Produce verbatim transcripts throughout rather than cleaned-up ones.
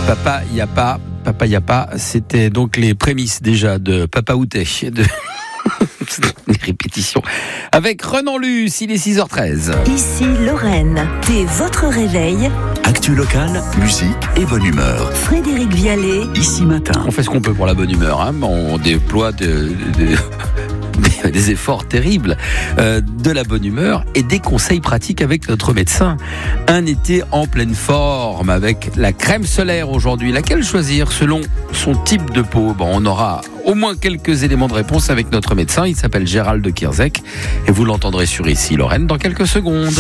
Papa Yapa, Papa Yapa, c'était donc les prémices déjà de Papa Outé, de les répétitions. Avec Renan Luce, il est six heures treize. Ici Lorraine, dès votre réveil. Actu locale, musique et bonne humeur. Frédéric Vialet, Ici Matin. On fait ce qu'on peut pour la bonne humeur, hein. On déploie de, de, de, des efforts terribles, euh, de la bonne humeur et des conseils pratiques avec notre médecin. Un été en pleine forme avec la crème solaire aujourd'hui. Laquelle choisir selon son type de peau? Bon, on aura au moins quelques éléments de réponse avec notre médecin. Il s'appelle Gérald de Kirzek et vous l'entendrez sur Ici Lorraine dans quelques secondes.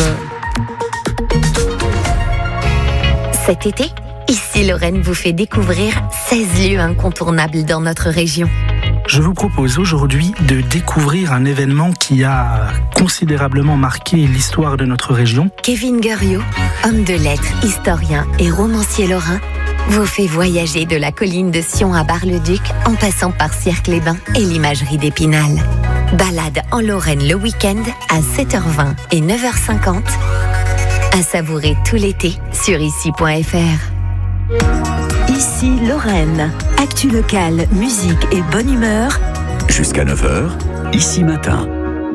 Cet été, Ici Lorraine vous fait découvrir seize lieux incontournables dans notre région. Je vous propose aujourd'hui de découvrir un événement qui a considérablement marqué l'histoire de notre région. Kevin Guriot, homme de lettres, historien et romancier lorrain, vous fait voyager de la colline de Sion à Bar-le-Duc en passant par Sierre-les-Bains et l'imagerie d'Épinal. Balade en Lorraine le week-end à sept heures vingt et neuf heures cinquante. À savourer tout l'été sur ici point f r. Ici Lorraine, actu locale, musique et bonne humeur. Jusqu'à neuf heures, Ici Matin.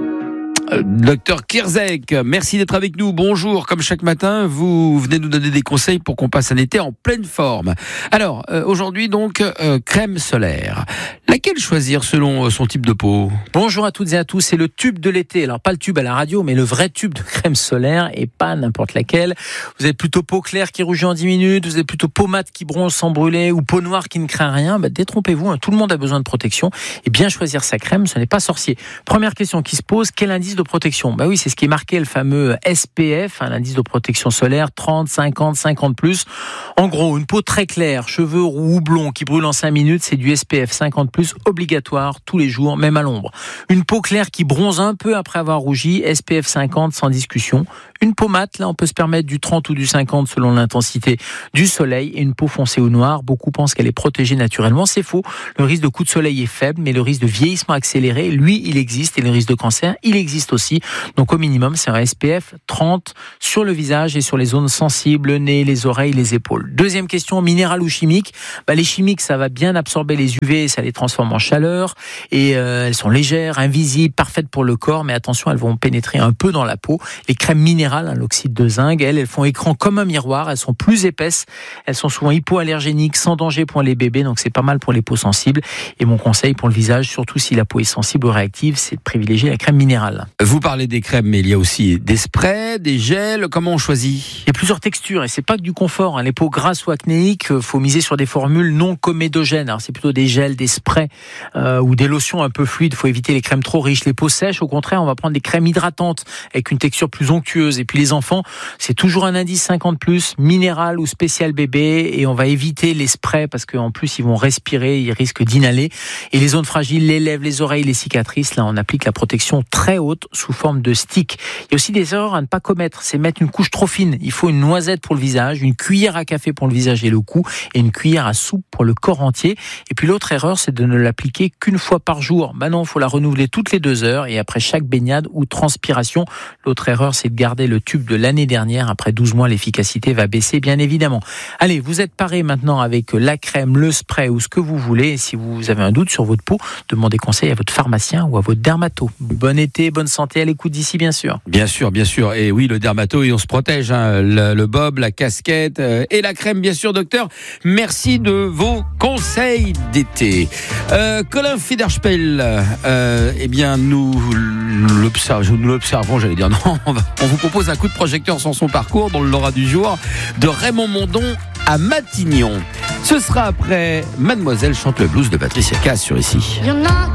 Euh, Docteur Kirzek, merci d'être avec nous. Bonjour, comme chaque matin, vous venez nous donner des conseils pour qu'on passe un été en pleine forme. Alors, euh, aujourd'hui donc, euh, crème solaire. Laquelle choisir selon euh, son type de peau? Bonjour à toutes et à tous, c'est le tube de l'été. Alors pas le tube à la radio, mais le vrai tube de crème solaire et pas n'importe laquelle. Vous avez plutôt peau claire qui rougit en dix minutes, vous avez plutôt peau mate qui bronze sans brûler ou peau noire qui ne craint rien. Bah, détrompez-vous, hein, tout le monde a besoin de protection et bien choisir sa crème, ce n'est pas sorcier. Première question qui se pose, quel indice de protection? Bah oui, c'est ce qui est marqué, le fameux S P F, hein, l'indice de protection solaire, trente, cinquante, cinquante plus. En gros, une peau très claire, cheveux roux ou blonds qui brûlent en cinq minutes, c'est du S P F cinquante plus obligatoire tous les jours, même à l'ombre. Une peau claire qui bronze un peu après avoir rougi, S P F cinquante sans discussion. Une peau mate, là on peut se permettre du trente ou du cinquante selon l'intensité du soleil. Et une peau foncée ou noire, beaucoup pensent qu'elle est protégée naturellement. C'est faux. Le risque de coup de soleil est faible, mais le risque de vieillissement accéléré, lui, il existe. Et le risque de cancer, il existe aussi. Donc au minimum, c'est un S P F trente sur le visage et sur les zones sensibles, le nez, les oreilles, les épaules. Deuxième question, minéral ou chimique? Bah, les chimiques, ça va bien absorber les U V, ça les transforme en chaleur. Et euh, elles sont légères, invisibles, parfaites pour le corps. Mais attention, elles vont pénétrer un peu dans la peau. Les crèmes minérales, Hein, l'oxyde de zinc, elles, elles font écran comme un miroir, elles sont plus épaisses, elles sont souvent hypoallergéniques, sans danger pour les bébés, donc c'est pas mal pour les peaux sensibles. Et mon conseil pour le visage, surtout si la peau est sensible ou réactive, c'est de privilégier la crème minérale. Vous parlez des crèmes, mais il y a aussi des sprays, des gels. Comment on choisit? Il y a plusieurs textures et c'est pas que du confort. Hein. Les peaux grasses ou acnéiques, faut miser sur des formules non comédogènes. Alors c'est plutôt des gels, des sprays euh, ou des lotions un peu fluides. Faut éviter les crèmes trop riches. Les peaux sèches, au contraire, on va prendre des crèmes hydratantes avec une texture plus onctueuse. Et puis les enfants, c'est toujours un indice cinquante plus, minéral ou spécial bébé, et on va éviter les sprays parce qu'en plus ils vont respirer, ils risquent d'inhaler. Et les zones fragiles, les lèvres, les oreilles, les cicatrices, là on applique la protection très haute sous forme de stick. Il y a aussi des erreurs à ne pas commettre, c'est mettre une couche trop fine. Il faut une noisette pour le visage, une cuillère à café pour le visage et le cou, et une cuillère à soupe pour le corps entier. Et puis l'autre erreur, c'est de ne l'appliquer qu'une fois par jour. Bah non, il faut la renouveler toutes les deux heures et après chaque baignade ou transpiration. L'autre erreur, c'est de garder le tube de l'année dernière. Après douze mois, l'efficacité va baisser, bien évidemment. Allez, vous êtes parés maintenant avec la crème, le spray ou ce que vous voulez. Et si vous avez un doute sur votre peau, demandez conseil à votre pharmacien ou à votre dermato. Bon été, bonne santé à l'écoute d'ici, bien sûr. Bien sûr, bien sûr. Et oui, le dermato, et on se protège. Hein. Le, le bob, la casquette euh, et la crème, bien sûr, docteur. Merci de vos conseils d'été. Euh, Colin Fiederspel, euh, eh bien, nous l'observons, nous l'observons, j'allais dire non, on, va, on vous propose un coup de projecteur sur son parcours dans le Laura du jour de Raymond Mondon à Matignon. Ce sera après Mademoiselle chante le blues de Patricia Cass sur Ici. Il y en a